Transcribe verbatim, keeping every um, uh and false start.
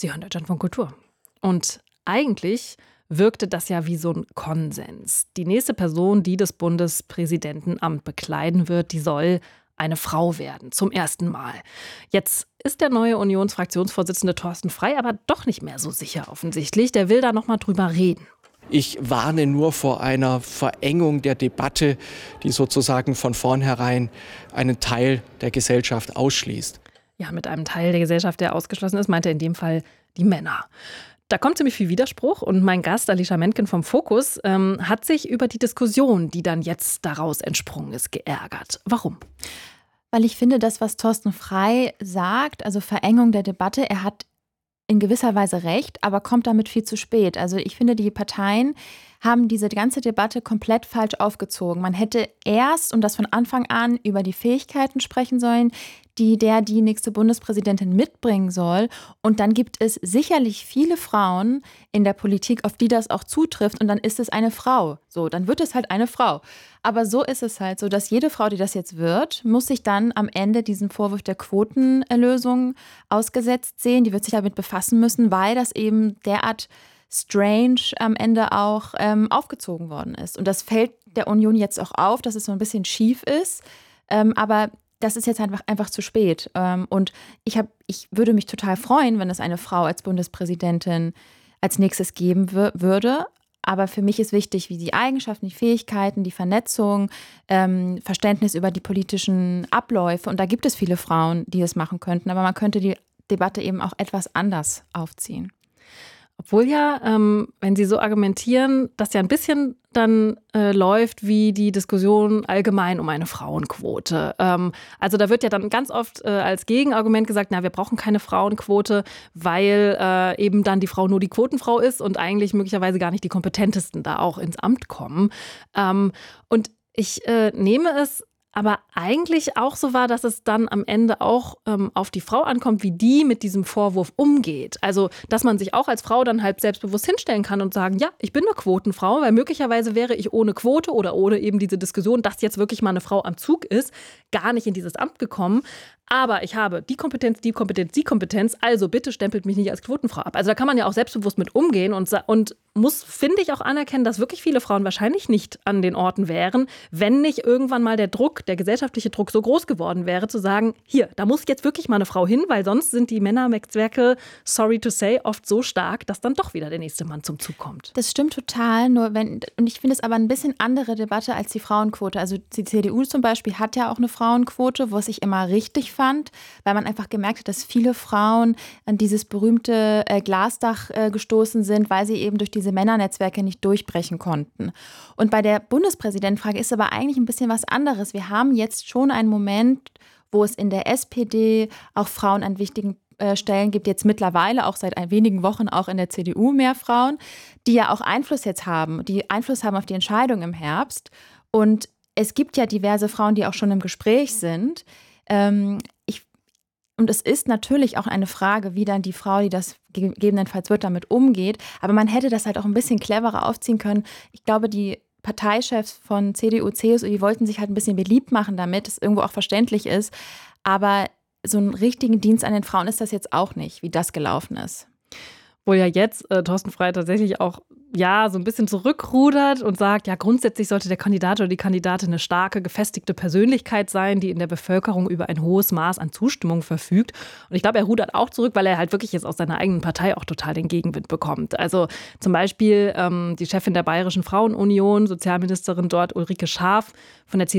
Sie hören Deutschlandfunk Kultur. Und eigentlich wirkte das ja wie so ein Konsens. Die nächste Person, die das Bundespräsidentenamt bekleiden wird, die soll eine Frau werden, zum ersten Mal. Jetzt ist der neue Unionsfraktionsvorsitzende Thorsten Frey aber doch nicht mehr so sicher offensichtlich. Der will da noch mal drüber reden. Ich warne nur vor einer Verengung der Debatte, die sozusagen von vornherein einen Teil der Gesellschaft ausschließt. Ja, mit einem Teil der Gesellschaft, der ausgeschlossen ist, meint er in dem Fall die Männer. Da kommt ziemlich viel Widerspruch und mein Gast Alicia Mentken vom Fokus ähm, hat sich über die Diskussion, die dann jetzt daraus entsprungen ist, geärgert. Warum? Weil ich finde, das, was Thorsten Frey sagt, also Verengung der Debatte, er hat in gewisser Weise recht, aber kommt damit viel zu spät. Also ich finde, die Parteien haben diese ganze Debatte komplett falsch aufgezogen. Man hätte erst, und das von Anfang an, über die Fähigkeiten sprechen sollen, die der, die nächste Bundespräsidentin mitbringen soll. Und dann gibt es sicherlich viele Frauen in der Politik, auf die das auch zutrifft. Und dann ist es eine Frau. So, dann wird es halt eine Frau. Aber so ist es halt so, dass jede Frau, die das jetzt wird, muss sich dann am Ende diesen Vorwurf der Quotenerlösung ausgesetzt sehen. Die wird sich damit befassen müssen, weil das eben derart strange am Ende auch ähm, aufgezogen worden ist. Und das fällt der Union jetzt auch auf, dass es so ein bisschen schief ist. Ähm, aber das ist jetzt einfach, einfach zu spät. Ähm, und ich, hab, ich würde mich total freuen, wenn es eine Frau als Bundespräsidentin als nächstes geben w- würde. Aber für mich ist wichtig, wie die Eigenschaften, die Fähigkeiten, die Vernetzung, ähm, Verständnis über die politischen Abläufe. Und da gibt es viele Frauen, die es machen könnten. Aber man könnte die Debatte eben auch etwas anders aufziehen. Obwohl ja, ähm, wenn Sie so argumentieren, das ja ein bisschen dann äh, läuft wie die Diskussion allgemein um eine Frauenquote. Ähm, also da wird ja dann ganz oft äh, als Gegenargument gesagt, na, wir brauchen keine Frauenquote, weil äh, eben dann die Frau nur die Quotenfrau ist und eigentlich möglicherweise gar nicht die kompetentesten da auch ins Amt kommen. Ähm, und ich äh, nehme es aber eigentlich auch so war, dass es dann am Ende auch ähm, auf die Frau ankommt, wie die mit diesem Vorwurf umgeht. Also, dass man sich auch als Frau dann halt selbstbewusst hinstellen kann und sagen, ja, ich bin eine Quotenfrau, weil möglicherweise wäre ich ohne Quote oder ohne eben diese Diskussion, dass jetzt wirklich mal eine Frau am Zug ist, gar nicht in dieses Amt gekommen. Aber ich habe die Kompetenz, die Kompetenz, die Kompetenz, also bitte stempelt mich nicht als Quotenfrau ab. Also da kann man ja auch selbstbewusst mit umgehen und, und muss, finde ich, auch anerkennen, dass wirklich viele Frauen wahrscheinlich nicht an den Orten wären, wenn nicht irgendwann mal der Druck, der gesellschaftliche Druck so groß geworden wäre, zu sagen, hier, da muss jetzt wirklich mal eine Frau hin, weil sonst sind die Männernetzwerke, sorry to say, oft so stark, dass dann doch wieder der nächste Mann zum Zug kommt. Das stimmt total, nur wenn, und ich finde es aber ein bisschen andere Debatte als die Frauenquote. Also die C D U zum Beispiel hat ja auch eine Frauenquote, was ich immer richtig fand, weil man einfach gemerkt hat, dass viele Frauen an dieses berühmte äh, Glasdach äh, gestoßen sind, weil sie eben durch diese Männernetzwerke nicht durchbrechen konnten. Und bei der Bundespräsidentenfrage ist aber eigentlich ein bisschen was anderes. Wir haben jetzt schon einen Moment, wo es in der S P D auch Frauen an wichtigen äh, Stellen gibt, jetzt mittlerweile auch seit ein wenigen Wochen auch in der C D U mehr Frauen, die ja auch Einfluss jetzt haben, die Einfluss haben auf die Entscheidung im Herbst. Und es gibt ja diverse Frauen, die auch schon im Gespräch sind. Ähm, ich, und es ist natürlich auch eine Frage, wie dann die Frau, die das gegebenenfalls wird, damit umgeht. Aber man hätte das halt auch ein bisschen cleverer aufziehen können. Ich glaube, die Parteichefs von C D U, C S U, die wollten sich halt ein bisschen beliebt machen damit, es irgendwo auch verständlich ist. Aber so einen richtigen Dienst an den Frauen ist das jetzt auch nicht, wie das gelaufen ist. Obwohl ja jetzt äh, Thorsten Frey tatsächlich auch ja so ein bisschen zurückrudert und sagt, ja, grundsätzlich sollte der Kandidat oder die Kandidatin eine starke, gefestigte Persönlichkeit sein, die in der Bevölkerung über ein hohes Maß an Zustimmung verfügt. Und ich glaube, er rudert auch zurück, weil er halt wirklich jetzt aus seiner eigenen Partei auch total den Gegenwind bekommt. Also zum Beispiel ähm, die Chefin der Bayerischen Frauenunion, Sozialministerin dort Ulrike Schaaf von der C